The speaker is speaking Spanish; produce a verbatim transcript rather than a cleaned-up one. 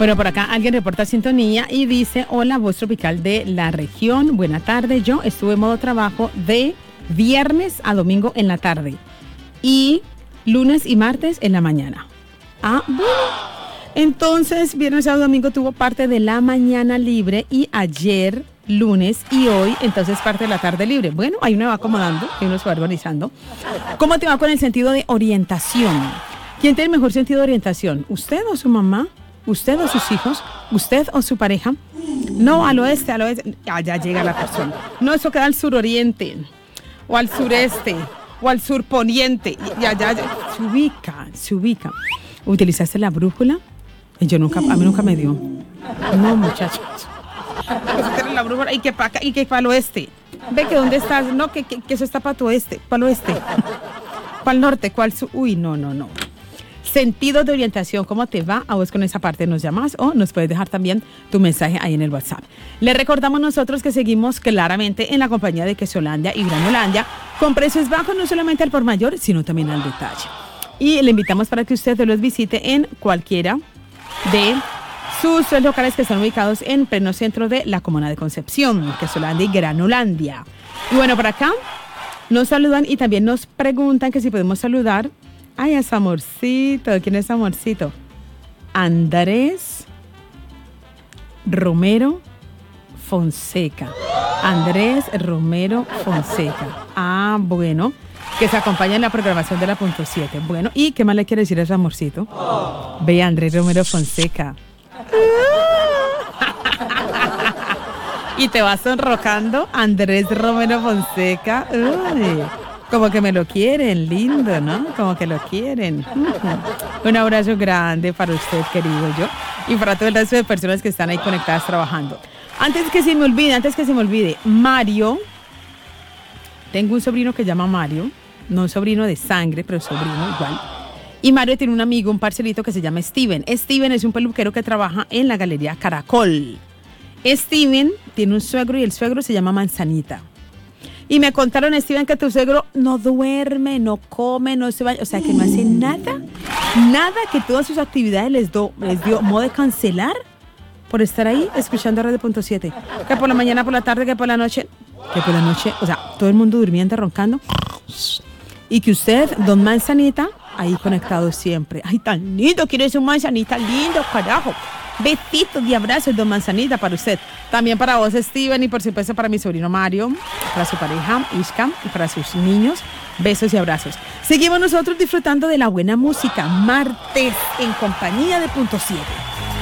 Bueno, por acá alguien reporta sintonía y dice, hola, voz tropical de la región. Buena tarde, yo estuve en modo trabajo de viernes a domingo en la tarde y lunes y martes en la mañana. Ah, bueno. Entonces, viernes, sábado, domingo tuvo parte de la mañana libre y ayer, lunes y hoy, entonces parte de la tarde libre. Bueno, ahí uno va acomodando, ahí uno se va organizando. ¿Cómo te va con el sentido de orientación? ¿Quién tiene el mejor sentido de orientación? ¿Usted o su mamá? ¿Usted o sus hijos? ¿Usted o su pareja? No, al oeste, al oeste. Allá llega la persona. No, eso queda al suroriente, o al sureste, o al surponiente. Y allá, allá se ubica, se ubica. ¿Utilizaste la brújula? Yo nunca, a mí nunca me dio. No, muchachos. Pues la brújula y que para acá y que para el oeste. Ve que dónde estás. No, que, que, que eso está para tu oeste, para el oeste. Para el norte, ¿cuál su? Uy, no, no, no. Sentido de orientación, ¿cómo te va? A vos con esa parte nos llamas o nos puedes dejar también tu mensaje ahí en el WhatsApp. Le recordamos nosotros que seguimos claramente en la compañía de Quesolandia y Granulandia con precios bajos no solamente al por mayor, sino también al detalle. Y le invitamos para que usted los visite en cualquiera de sus tres locales que están ubicados en pleno centro de la comuna de Concepción, Quesolandia y Granulandia. Y bueno, por acá nos saludan y también nos preguntan que si podemos saludar. Ay, es Amorcito. ¿Quién es Amorcito? Andrés Romero Fonseca. Andrés Romero Fonseca. Ah, bueno. Que se acompaña en la programación de la punto siete. Bueno, ¿y qué más le quiere decir a ese Amorcito? Oh. Ve, Andrés Romero Fonseca. Y te vas sonrojando, Andrés Romero Fonseca. Uy, como que me lo quieren, lindo, ¿no? Como que lo quieren. Uh-huh. Un abrazo grande para usted, querido yo, y para todo el resto de personas que están ahí conectadas trabajando. Antes que se me olvide, antes que se me olvide, Mario, tengo un sobrino que se llama Mario, no un sobrino de sangre, pero sobrino igual. Y Mario tiene un amigo, un parcelito que se llama Steven. Steven es un peluquero que trabaja en la Galería Caracol. Steven tiene un suegro y el suegro se llama Manzanita. Y me contaron, Steven, que tu suegro no duerme, no come, no se baña, o sea, que no hace nada, nada, que todas sus actividades les, do, les dio modo de cancelar por estar ahí escuchando Radio Punto siete. Que por la mañana, por la tarde, que por la noche, que por la noche, o sea, todo el mundo durmiendo, roncando. Y que usted, don Manzanita, ahí conectado siempre. Ay, tan lindo, quiero ser un Manzanita lindo, carajo. Besitos y abrazos, don Manzanita, para usted. También para vos, Steven, y por supuesto para mi sobrino Mario, para su pareja, Ishka, y para sus niños. Besos y abrazos. Seguimos nosotros disfrutando de la buena música. Martes en compañía de Punto siete.